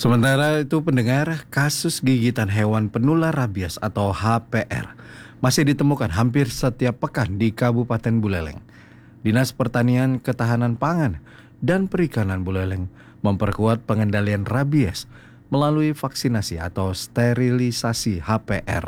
Sementara itu pendengar, kasus gigitan hewan penular rabies atau HPR masih ditemukan hampir setiap pekan di Kabupaten Buleleng. Dinas Pertanian, Ketahanan Pangan, dan Perikanan Buleleng memperkuat pengendalian rabies melalui vaksinasi atau sterilisasi HPR.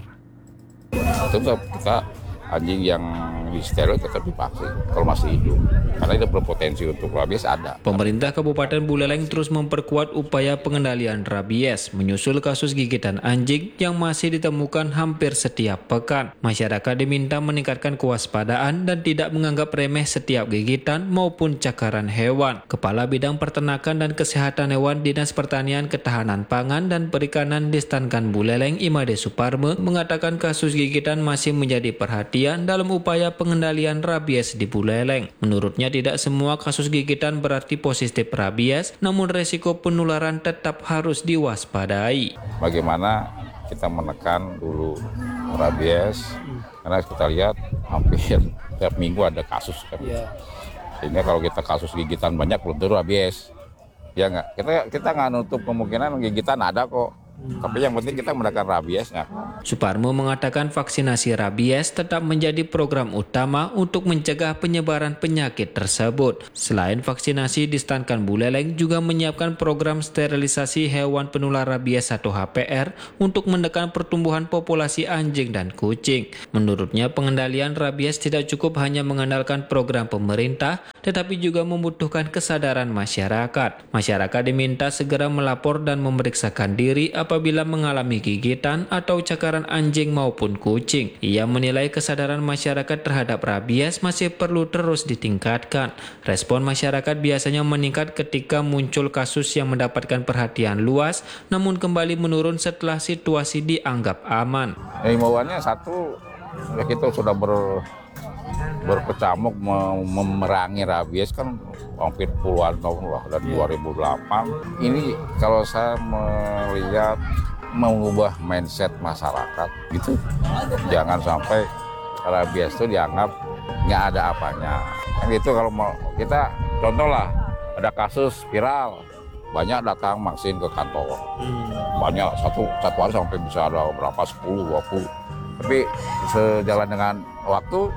Tetap kita anjing yang disteril tetap divaksin kalau masih hidup, karena itu berpotensi untuk rabies ada. Pemerintah Kabupaten Buleleng terus memperkuat upaya pengendalian rabies menyusul kasus gigitan anjing yang masih ditemukan hampir setiap pekan. Masyarakat diminta meningkatkan kewaspadaan dan tidak menganggap remeh setiap gigitan maupun cakaran hewan. Kepala Bidang Peternakan dan Kesehatan Hewan Dinas Pertanian, Ketahanan Pangan, dan Perikanan Distankan Buleleng, Imade Suparme, mengatakan kasus gigitan masih menjadi perhatian dalam upaya pengendalian rabies di Buleleng. Menurutnya tidak semua kasus gigitan berarti positif rabies, namun resiko penularan tetap harus diwaspadai. Bagaimana kita menekan dulu rabies, karena kita lihat hampir tiap minggu ada kasus kan. Sehingga kalau kita kasus gigitan banyak belum tentu rabies. Ya nggak, kita nggak nutup kemungkinan gigitan ada kok. Tapi yang penting kita menekan rabiesnya. Suparmo mengatakan vaksinasi rabies tetap menjadi program utama untuk mencegah penyebaran penyakit tersebut. Selain vaksinasi, Distankan Buleleng juga menyiapkan program sterilisasi hewan penular rabies atau HPR untuk menekan pertumbuhan populasi anjing dan kucing. Menurutnya, pengendalian rabies tidak cukup hanya mengandalkan program pemerintah, tetapi juga membutuhkan kesadaran masyarakat. Masyarakat diminta segera melapor dan memeriksakan diri apabila mengalami gigitan atau cakaran anjing maupun kucing. Ia menilai kesadaran masyarakat terhadap rabies masih perlu terus ditingkatkan. Respon masyarakat biasanya meningkat ketika muncul kasus yang mendapatkan perhatian luas, namun kembali menurun setelah situasi dianggap aman. Himbauannya satu, ya kita sudah berkecamuk memerangi rabies kan hampir puluhan tahun lah, dari 2008. Ini kalau saya melihat mengubah mindset masyarakat gitu, jangan sampai rabies itu dianggap nggak ada apanya. Kan gitu, kalau mau kita contoh lah, ada kasus viral, banyak datang vaksin ke kantor, banyak satu hari sampai bisa ada berapa 10-20, tapi sejalan dengan waktu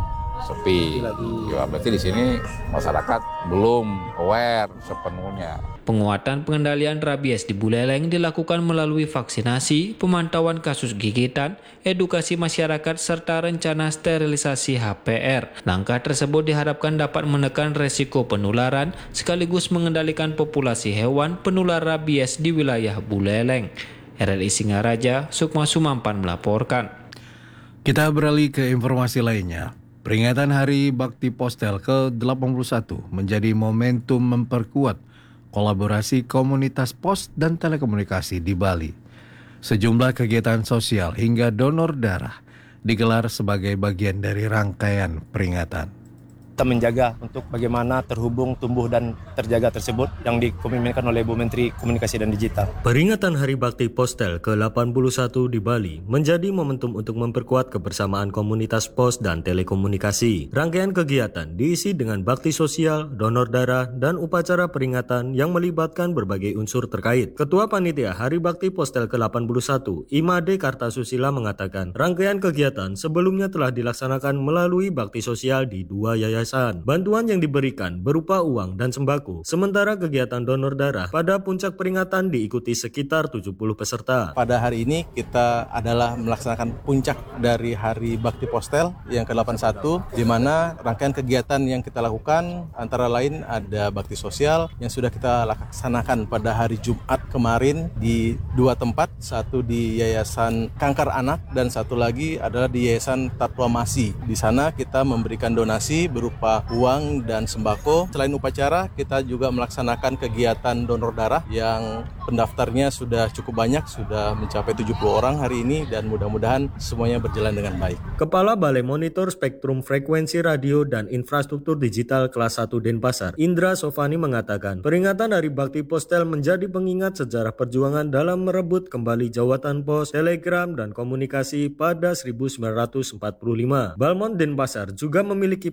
sepi. Ya, berarti di sini masyarakat belum aware sepenuhnya. Penguatan pengendalian rabies di Buleleng dilakukan melalui vaksinasi, pemantauan kasus gigitan, edukasi masyarakat, serta rencana sterilisasi HPR. Langkah tersebut diharapkan dapat menekan resiko penularan sekaligus mengendalikan populasi hewan penular rabies di wilayah Buleleng. RRI Singaraja, Sukma Sumampan melaporkan. Kita beralih ke informasi lainnya. Peringatan Hari Bakti Postel ke-81 menjadi momentum memperkuat kolaborasi komunitas pos dan telekomunikasi di Bali. Sejumlah kegiatan sosial hingga donor darah digelar sebagai bagian dari rangkaian peringatan. Kita menjaga untuk bagaimana terhubung, tumbuh, dan terjaga tersebut yang dikomitmenkan oleh Bu Menteri Komunikasi dan Digital. Peringatan Hari Bakti Postel ke-81 di Bali menjadi momentum untuk memperkuat kebersamaan komunitas pos dan telekomunikasi. Rangkaian kegiatan diisi dengan bakti sosial, donor darah, dan upacara peringatan yang melibatkan berbagai unsur terkait. Ketua Panitia Hari Bakti Postel ke-81, Imade Kartasusila mengatakan, rangkaian kegiatan sebelumnya telah dilaksanakan melalui bakti sosial di 2 yayasan. Bantuan yang diberikan berupa uang dan sembako. Sementara kegiatan donor darah pada puncak peringatan diikuti sekitar 70 peserta. Pada hari ini kita adalah melaksanakan puncak dari Hari Bakti Postel yang ke-81, di mana rangkaian kegiatan yang kita lakukan antara lain ada bakti sosial yang sudah kita laksanakan pada hari Jumat kemarin di 2 tempat, satu di Yayasan Kanker Anak dan satu lagi adalah di Yayasan Tatwa Masi. Di sana kita memberikan donasi berupa uang dan sembako. Selain upacara, kita juga melaksanakan kegiatan donor darah yang pendaftarnya sudah cukup banyak, sudah mencapai 70 orang hari ini, dan mudah-mudahan semuanya berjalan dengan baik. Kepala Balai Monitor Spektrum Frekuensi Radio dan Infrastruktur Digital Kelas 1 Denpasar, Indra Sofani mengatakan, peringatan Hari Bakti Postel menjadi pengingat sejarah perjuangan dalam merebut kembali jawatan pos, telegram, dan komunikasi pada 1945. Balmont Denpasar juga memiliki peran dalam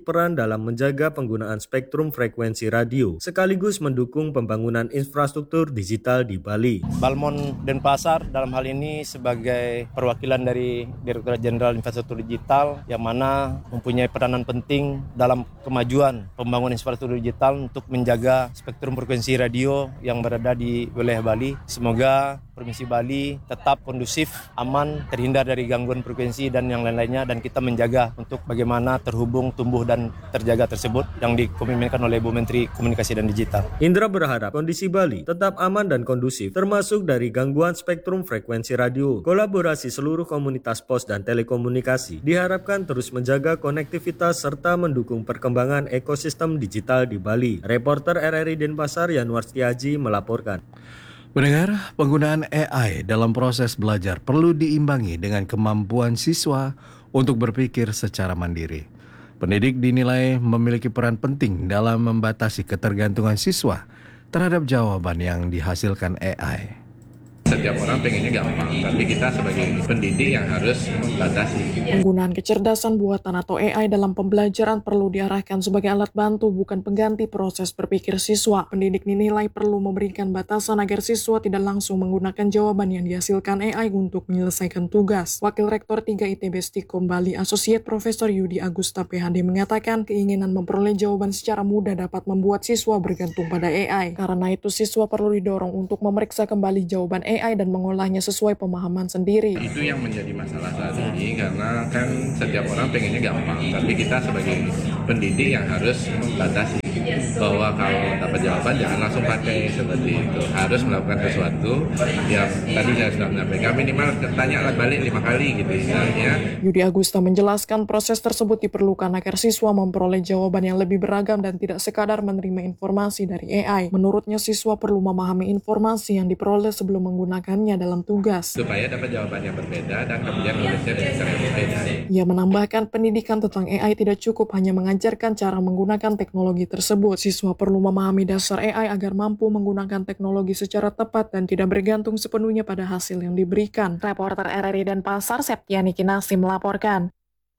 dalam menjaga penggunaan spektrum frekuensi radio, sekaligus mendukung pembangunan infrastruktur digital di Bali. Balmon Denpasar dalam hal ini sebagai perwakilan dari Direktorat Jenderal Infrastruktur Digital yang mana mempunyai peranan penting dalam kemajuan pembangunan infrastruktur digital untuk menjaga spektrum frekuensi radio yang berada di wilayah Bali. Semoga Provinsi Bali tetap kondusif, aman, terhindar dari gangguan frekuensi dan yang lain-lainnya, dan kita menjaga untuk bagaimana terhubung, tumbuh dan terjaga tersebut yang dikomitmenkan oleh Bu Menteri Komunikasi dan Digital. Indra berharap kondisi Bali tetap aman dan kondusif, termasuk dari gangguan spektrum frekuensi radio. Kolaborasi seluruh komunitas pos dan telekomunikasi diharapkan terus menjaga konektivitas serta mendukung perkembangan ekosistem digital di Bali. Reporter RRI Denpasar Yanuar Setiaji melaporkan. Pendengar, penggunaan AI dalam proses belajar perlu diimbangi dengan kemampuan siswa untuk berpikir secara mandiri. Pendidik dinilai memiliki peran penting dalam membatasi ketergantungan siswa terhadap jawaban yang dihasilkan AI. Setiap orang pengennya gampang, tapi kita sebagai pendidik yang harus membatasi. Penggunaan kecerdasan buatan atau AI dalam pembelajaran perlu diarahkan sebagai alat bantu, bukan pengganti proses berpikir siswa. Pendidik dinilai perlu memberikan batasan agar siswa tidak langsung menggunakan jawaban yang dihasilkan AI untuk menyelesaikan tugas. Wakil Rektor 3 ITB Stikom Bali, Asosiat Profesor Yudi Agusta PhD mengatakan keinginan memperoleh jawaban secara mudah dapat membuat siswa bergantung pada AI. Karena itu siswa perlu didorong untuk memeriksa kembali jawaban AI dan mengolahnya sesuai pemahaman sendiri. Itu yang menjadi masalah saat ini, karena kan setiap orang pengennya gampang, tapi kita sebagai pendidik yang harus membatasi bahwa kalau dapat jawaban jangan langsung pakai seperti itu. Harus melakukan sesuatu yang tadi saya sudah menyampaikan, minimal tanya balik 5 kali gitu misalnya. Yudi Agusta menjelaskan proses tersebut diperlukan agar siswa memperoleh jawaban yang lebih beragam dan tidak sekadar menerima informasi dari AI. Menurutnya siswa perlu memahami informasi yang diperoleh sebelum menggunakannya dalam tugas, Supaya dapat jawaban yang berbeda dan kemudian nulisnya dengan cara yang berbeda. Ia menambahkan pendidikan tentang AI tidak cukup hanya mengajarkan cara menggunakan teknologi tersebut. Siswa perlu memahami dasar AI agar mampu menggunakan teknologi secara tepat dan tidak bergantung sepenuhnya pada hasil yang diberikan. Reporter RRI Denpasar Septiani Kinasi melaporkan.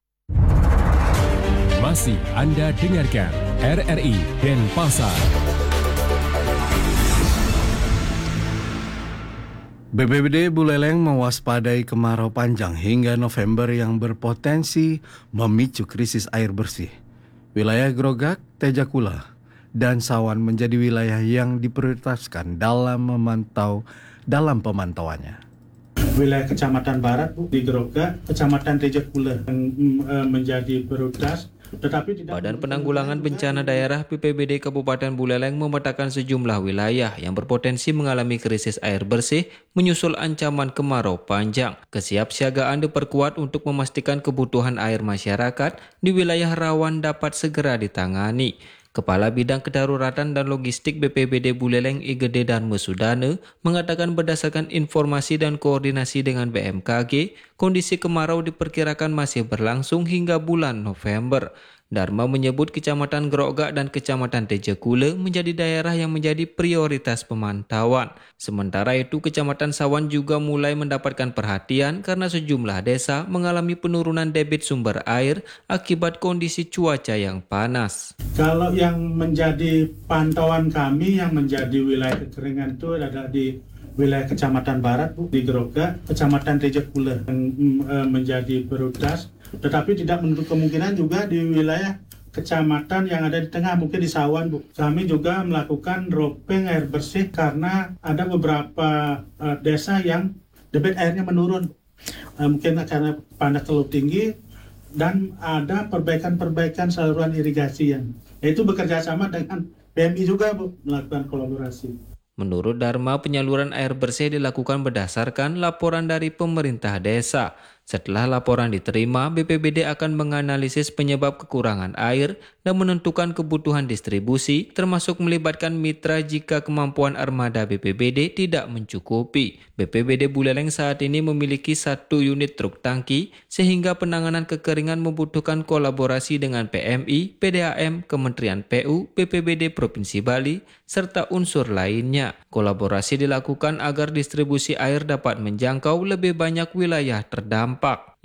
Masih Anda dengarkan RRI Denpasar. BPBD Buleleng mewaspadai kemarau panjang hingga November yang berpotensi memicu krisis air bersih. Wilayah Grogak, Tejakula, dan Sawan menjadi wilayah yang diprioritaskan dalam pemantauannya. Wilayah Kecamatan Barat di Grogak, Kecamatan Tejakula yang menjadi prioritas. Badan Penanggulangan Bencana Daerah BPBD Kabupaten Buleleng memetakan sejumlah wilayah yang berpotensi mengalami krisis air bersih menyusul ancaman kemarau panjang. Kesiapsiagaan diperkuat untuk memastikan kebutuhan air masyarakat di wilayah rawan dapat segera ditangani. Kepala Bidang Kedaruratan dan Logistik BPBD Buleleng Igede Dharma Sudana mengatakan berdasarkan informasi dan koordinasi dengan BMKG, kondisi kemarau diperkirakan masih berlangsung hingga bulan November. Dharma menyebut Kecamatan Grogak dan Kecamatan Tejakula menjadi daerah yang menjadi prioritas pemantauan. Sementara itu, Kecamatan Sawan juga mulai mendapatkan perhatian karena sejumlah desa mengalami penurunan debit sumber air akibat kondisi cuaca yang panas. Kalau yang menjadi pantauan kami yang menjadi wilayah kekeringan itu adalah di wilayah Kecamatan Barat di Grogak, Kecamatan Tejakula yang menjadi prioritas. Tetapi tidak menutup kemungkinan juga di wilayah kecamatan yang ada di tengah, mungkin di Sawan, Bu. Kami juga melakukan dropping air bersih karena ada beberapa desa yang debit airnya menurun. Mungkin karena panas terlalu tinggi dan ada perbaikan-perbaikan saluran irigasi yang itu bekerja sama dengan PMI juga, Bu, melakukan kolaborasi. Menurut Dharma, penyaluran air bersih dilakukan berdasarkan laporan dari pemerintah desa. Setelah laporan diterima, BPBD akan menganalisis penyebab kekurangan air dan menentukan kebutuhan distribusi, termasuk melibatkan mitra jika kemampuan armada BPBD tidak mencukupi. BPBD Buleleng saat ini memiliki 1 unit truk tangki, sehingga penanganan kekeringan membutuhkan kolaborasi dengan PMI, PDAM, Kementerian PU, BPBD Provinsi Bali, serta unsur lainnya. Kolaborasi dilakukan agar distribusi air dapat menjangkau lebih banyak wilayah terdampak.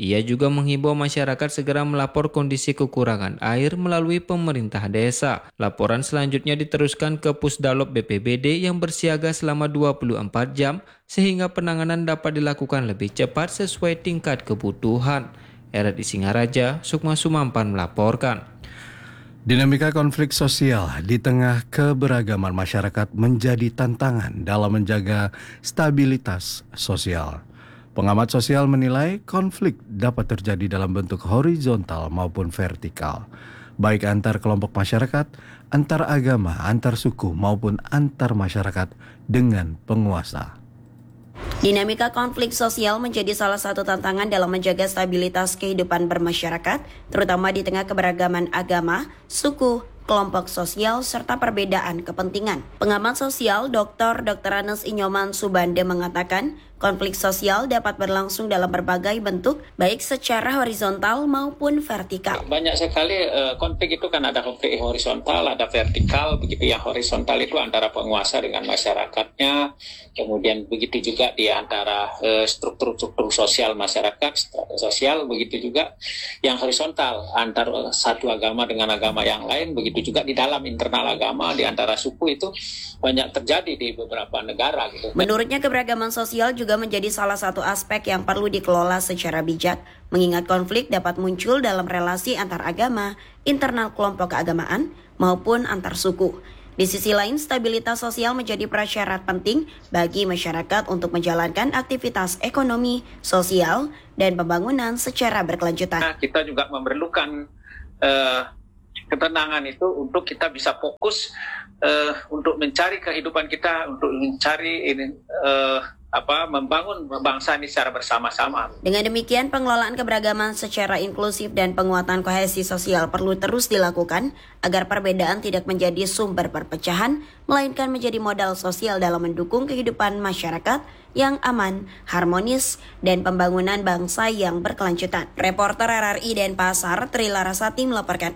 Ia juga menghimbau masyarakat segera melapor kondisi kekurangan air melalui pemerintah desa. Laporan selanjutnya diteruskan ke Pusdalop BPBD yang bersiaga selama 24 jam sehingga penanganan dapat dilakukan lebih cepat sesuai tingkat kebutuhan. RRI Singaraja, Sukma Sumampan melaporkan. Dinamika konflik sosial di tengah keberagaman masyarakat menjadi tantangan dalam menjaga stabilitas sosial. Pengamat sosial menilai konflik dapat terjadi dalam bentuk horizontal maupun vertikal, baik antar kelompok masyarakat, antar agama, antar suku maupun antar masyarakat dengan penguasa. Dinamika konflik sosial menjadi salah satu tantangan dalam menjaga stabilitas kehidupan bermasyarakat, terutama di tengah keberagaman agama, suku, kelompok sosial, serta perbedaan kepentingan. Pengamat sosial Dr. Anes Inyoman Subande mengatakan, konflik sosial dapat berlangsung dalam berbagai bentuk, baik secara horizontal maupun vertikal. Banyak sekali konflik itu kan ada konflik horizontal, ada vertikal. Begitu yang horizontal itu antara penguasa dengan masyarakatnya. Kemudian begitu juga di antara struktur-struktur sosial masyarakat, strata sosial. Begitu juga yang horizontal antara satu agama dengan agama yang lain. Begitu juga di dalam internal agama, di antara suku itu banyak terjadi di beberapa negara. Gitu. Menurutnya keberagaman sosial juga menjadi salah satu aspek yang perlu dikelola secara bijak, mengingat konflik dapat muncul dalam relasi antar agama, internal kelompok keagamaan, maupun antar suku. Di sisi lain, stabilitas sosial menjadi prasyarat penting bagi masyarakat untuk menjalankan aktivitas ekonomi, sosial, dan pembangunan secara berkelanjutan. Kita juga memerlukan ketenangan itu untuk kita bisa fokus untuk mencari kehidupan kita, untuk mencari membangun bangsa ini secara bersama-sama. Dengan demikian, pengelolaan keberagaman secara inklusif dan penguatan kohesi sosial perlu terus dilakukan agar perbedaan tidak menjadi sumber perpecahan, melainkan menjadi modal sosial dalam mendukung kehidupan masyarakat yang aman, harmonis, dan pembangunan bangsa yang berkelanjutan. Reporter RRI Denpasar, Tri Larasati melaporkan.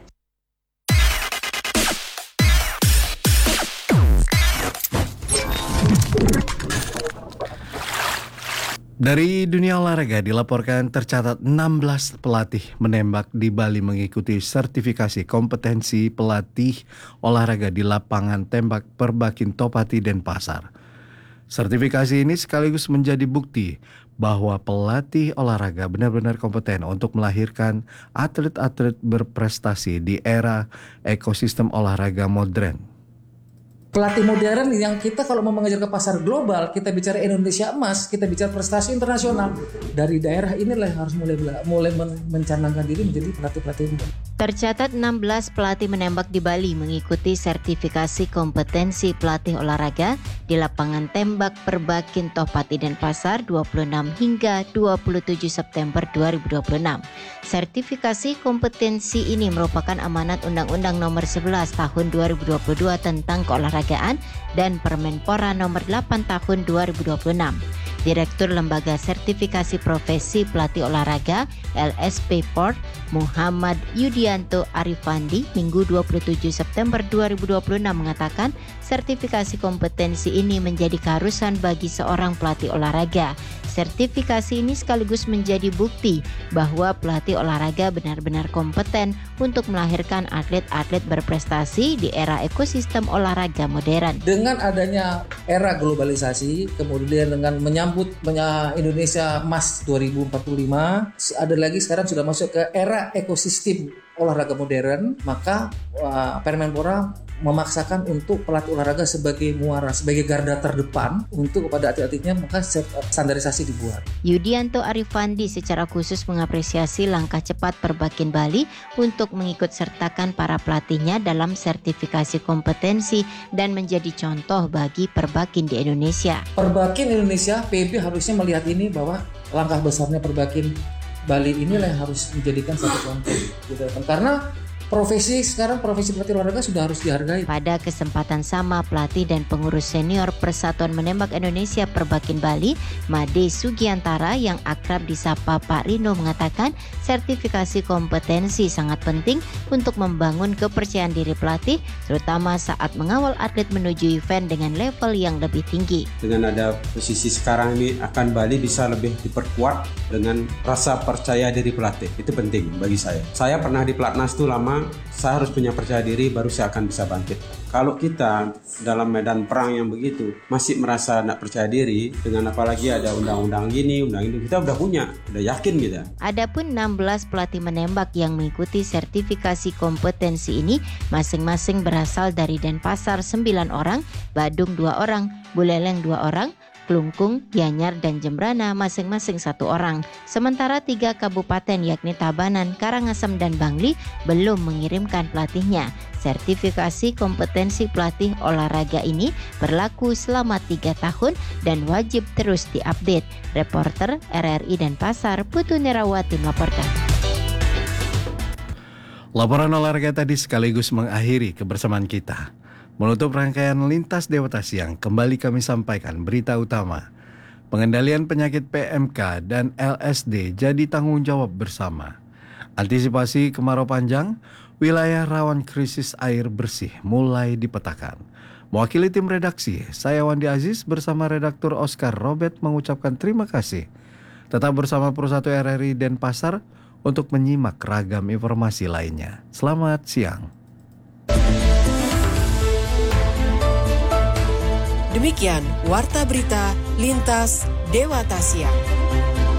Dari dunia olahraga dilaporkan tercatat 16 pelatih menembak di Bali mengikuti sertifikasi kompetensi pelatih olahraga di lapangan tembak Perbakin Topati Denpasar. Sertifikasi ini sekaligus menjadi bukti bahwa pelatih olahraga benar-benar kompeten untuk melahirkan atlet-atlet berprestasi di era ekosistem olahraga modern. Pelatih modern yang kita kalau mau mengejar ke pasar global, kita bicara Indonesia emas, kita bicara prestasi internasional. Dari daerah inilah yang harus mulai mencanangkan diri menjadi pelatih-pelatih. Tercatat 16 pelatih menembak di Bali mengikuti sertifikasi kompetensi pelatih olahraga di lapangan tembak Perbakin Topati Denpasar 26 hingga 27 September 2026. Sertifikasi kompetensi ini merupakan amanat Undang-Undang Nomor 11 Tahun 2022 tentang keolahragaan dan Permenpora Nomor 8 Tahun 2026. Direktur Lembaga Sertifikasi Profesi Pelatih Olahraga LSP Port Muhammad Yudianto Arifandi Minggu 27 September 2026 mengatakan sertifikasi kompetensi ini menjadi keharusan bagi seorang pelatih olahraga. Sertifikasi ini sekaligus menjadi bukti bahwa pelatih olahraga benar-benar kompeten untuk melahirkan atlet-atlet berprestasi di era ekosistem olahraga modern. Dengan adanya era globalisasi, kemudian dengan menyambut Indonesia Emas 2045, ada lagi sekarang sudah masuk ke era ekosistem olahraga modern, maka Permenpora memaksakan untuk pelatih olahraga sebagai muara, sebagai garda terdepan untuk kepada atlet-atletnya, maka standarisasi dibuat. Yudianto Arifandi secara khusus mengapresiasi langkah cepat Perbakin Bali untuk mengikut sertakan para pelatihnya dalam sertifikasi kompetensi dan menjadi contoh bagi Perbakin di Indonesia. Perbakin Indonesia, PB harusnya melihat ini bahwa langkah besarnya Perbakin Bali inilah yang harus menjadikan satu contoh, gitu. Karena profesi pelatih olahraga sudah harus dihargai. Pada kesempatan sama, pelatih dan pengurus senior Persatuan Menembak Indonesia Perbakin Bali, Made Sugiantara yang akrab disapa Pak Rino mengatakan sertifikasi kompetensi sangat penting untuk membangun kepercayaan diri pelatih, terutama saat mengawal atlet menuju event dengan level yang lebih tinggi. Dengan ada posisi sekarang ini akan Bali bisa lebih diperkuat dengan rasa percaya diri pelatih. Itu penting bagi saya. Saya pernah di Platnas itu lama, saya harus punya percaya diri baru saya akan bisa bangkit. Kalau kita dalam medan perang yang begitu masih merasa tidak percaya diri, dengan apalagi ada undang-undang gini, undang ini, kita udah punya, udah yakin kita. Adapun 16 pelatih menembak yang mengikuti sertifikasi kompetensi ini masing-masing berasal dari Denpasar 9 orang, Badung 2 orang, Buleleng 2 orang, Klungkung, Gianyar, dan Jembrana masing-masing 1 orang. Sementara 3 kabupaten yakni Tabanan, Karangasem, dan Bangli belum mengirimkan pelatihnya. Sertifikasi kompetensi pelatih olahraga ini berlaku selama 3 tahun dan wajib terus diupdate. Reporter RRI Denpasar, Putu Nerawati melaporkan. Laporan olahraga tadi sekaligus mengakhiri kebersamaan kita. Menutup rangkaian Lintas Dewata Siang, kembali kami sampaikan berita utama. Pengendalian penyakit PMK dan LSD jadi tanggung jawab bersama. Antisipasi kemarau panjang, wilayah rawan krisis air bersih mulai dipetakan. Mewakili tim redaksi, saya Wandi Aziz bersama redaktur Oscar Robert mengucapkan terima kasih. Tetap bersama Persatu RRI Denpasar untuk menyimak ragam informasi lainnya. Selamat siang. Demikian Warta Berita Lintas Dewata Siang.